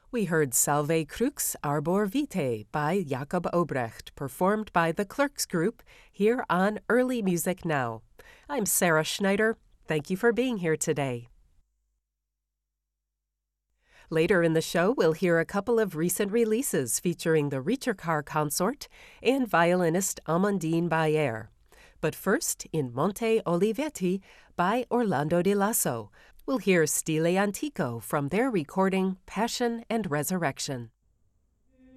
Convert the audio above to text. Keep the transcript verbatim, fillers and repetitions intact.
We heard Salve Crux Arbor Vitae by Jakob Obrecht, performed by the Clerks Group, here on Early Music Now. I'm Sarah Schneider. Thank you for being here today. Later in the show, we'll hear a couple of recent releases featuring the Ricercar Consort and violinist Amandine Bayer. But first, in Monte Olivetti by Orlando Di Lasso, we'll hear Stile Antico from their recording Passion and Resurrection.